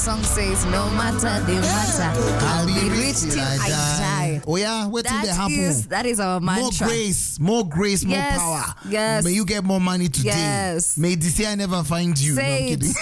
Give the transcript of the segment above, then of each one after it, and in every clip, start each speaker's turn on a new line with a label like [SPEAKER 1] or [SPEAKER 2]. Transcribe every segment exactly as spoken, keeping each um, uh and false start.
[SPEAKER 1] song says, no matter the matter, I'll be rich till I die.
[SPEAKER 2] Oh yeah, wait till they
[SPEAKER 1] That
[SPEAKER 2] happen.
[SPEAKER 1] is, that is our mantra.
[SPEAKER 2] More grace, more grace, more
[SPEAKER 1] Yes,
[SPEAKER 2] power.
[SPEAKER 1] yes.
[SPEAKER 2] May you get more money today.
[SPEAKER 1] Yes.
[SPEAKER 2] May this year never find you.
[SPEAKER 1] Say
[SPEAKER 2] no, I'm kidding.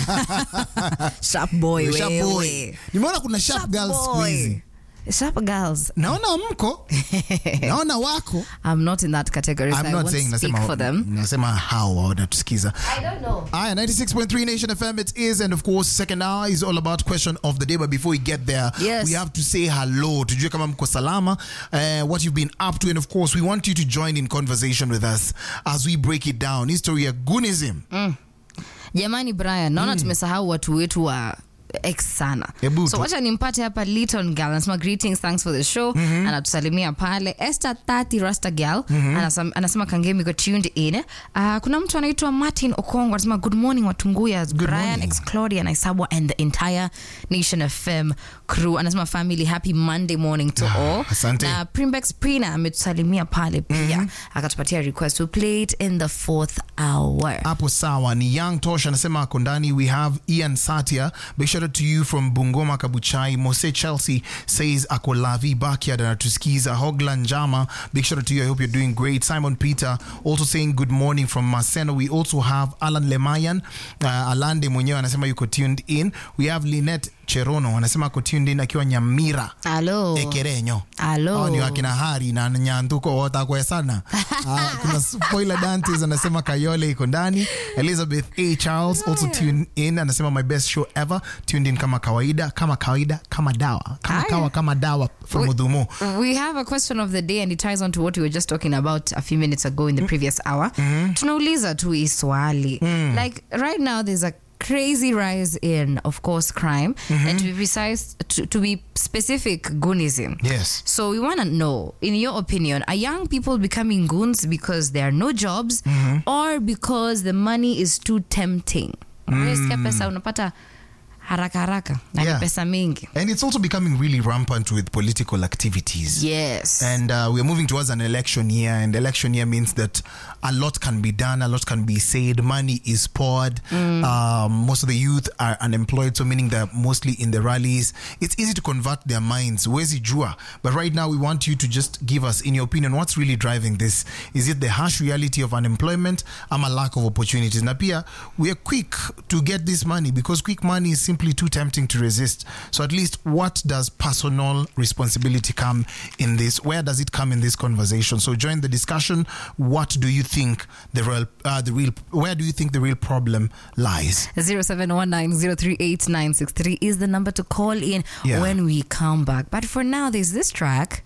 [SPEAKER 1] Sharp boy,
[SPEAKER 2] Sharp
[SPEAKER 1] way,
[SPEAKER 2] boy.
[SPEAKER 1] way.
[SPEAKER 2] Nimeona kuna sharp,
[SPEAKER 1] Sharp
[SPEAKER 2] girls siku hizi.
[SPEAKER 1] boy. Sharp girls.
[SPEAKER 2] Naona mko. Naona wako.
[SPEAKER 1] I'm not in that category, so
[SPEAKER 2] I'm
[SPEAKER 1] I
[SPEAKER 2] not
[SPEAKER 1] won't
[SPEAKER 2] saying
[SPEAKER 1] speak
[SPEAKER 2] nasema,
[SPEAKER 1] for them.
[SPEAKER 2] nasema how wanatusikiza.
[SPEAKER 1] I don't know.
[SPEAKER 2] Aya, ninety-six point three Nation F M it is, and of course second hour is all about question of the day, but before we get there,
[SPEAKER 1] Yes.
[SPEAKER 2] we have to say hello tujue kama mko salama, uh, what you've been up to, and of course we want you to join in conversation with us as we break it down. History ya Gunism.
[SPEAKER 1] Mm. Jamani Brian, naona mm. tumesahau watu wetu wa ex sana.
[SPEAKER 2] Ebu
[SPEAKER 1] So
[SPEAKER 2] tu.
[SPEAKER 1] wacha nimpate hapa Litton Girl. Anasema greetings, thanks for the show. Mm-hmm. Anatusalimia pale. Esther thirty Rasta Girl. Mm-hmm. Anasema, anasema Kangemi got tuned in. Uh, kuna mtu anaitwa Martin Okongo. Anasema good morning Watunguya, Brian,
[SPEAKER 2] morning.
[SPEAKER 1] X Claudia, Naisabwa and the entire Nation F M crew. Anasema family, happy Monday morning to all.
[SPEAKER 2] Asante.
[SPEAKER 1] Na Primbex Prina ametusalimia pale pia. Mm-hmm. Akatupatia request to play it in the fourth hour.
[SPEAKER 2] Hapo sawa ni Young Tosh anasema ako ndani. We have Ian Satya, big shout out to you from Bungoma Kabuchai. Mose Chelsea says ako Lavi Backyard anatusikiza. Hogla Njama, big shout out to you, I hope you're doing great. Simon Peter also saying good morning from Maseno. We also have Alan Lemayan, uh, Alande mwenyewe anasema yuko tuned in. We have Lynette Cherono anasema ako tuned in akiwa Nyamira
[SPEAKER 1] Hello.
[SPEAKER 2] Ekerenyo.
[SPEAKER 1] Hello.
[SPEAKER 2] Oh, ni wakina Hari na Nyanduko wota kwa sana. uh, kuna Spoiler Dantes anasema Kayole iko ndani. Elizabeth A. Charles also tuned in anasema my best show ever, tuned in kama kawaida kama kawaida kama dawa kama
[SPEAKER 1] Aye.
[SPEAKER 2] kawa kama dawa from Udhumo.
[SPEAKER 1] We have a question of the day and it ties on to what we were just talking about a few minutes ago in the previous hour. Mm-hmm. Tunauliza tu iswali. Mm. Like right now there's a crazy rise in, of course, crime, mm-hmm. and to be precise, to, to be specific, goonism.
[SPEAKER 2] Yes.
[SPEAKER 1] So we want to know, in your opinion, are young people becoming goons because there are no jobs, mm-hmm. or because the money is too tempting? Mm. Pesa unapata haraka haraka na
[SPEAKER 2] Yeah.
[SPEAKER 1] pesa mingi.
[SPEAKER 2] And it's also becoming really rampant with political activities.
[SPEAKER 1] Yes.
[SPEAKER 2] And uh, we're moving towards an election year, and election year means that a lot can be done, a lot can be said, money is poured. Mm. Um, most of the youth are unemployed, so meaning they're mostly in the rallies. It's easy to convert their minds. Where's Jua? But right now we want you to just give us, in your opinion, what's really driving this? Is it the harsh reality of unemployment or a lack of opportunities? Na pia, we are quick to get this money because quick money is simply too tempting to resist. So at least what does personal responsibility come in this? Where does it come in this conversation? So join the discussion. What do you think the real, uh, the real, where do you think the real problem lies?
[SPEAKER 1] zero seven one nine zero three eight nine six three is the number to call in
[SPEAKER 2] Yeah.
[SPEAKER 1] when we come back. But for now, there's this track.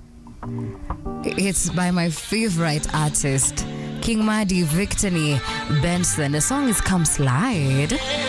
[SPEAKER 1] It's by my favorite artist, King Madi Victory Benson. The song is Come Slide.